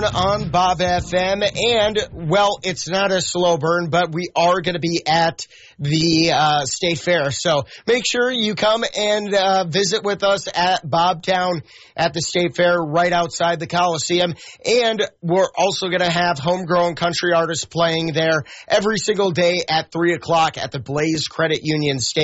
On Bob FM, and well, it's not a slow burn, but we are going to be at the State Fair, so make sure you come and visit with us at Bobtown at the State Fair right outside the Coliseum. And we're also going to have homegrown country artists playing there every single day at 3 o'clock at the Blaze Credit Union State.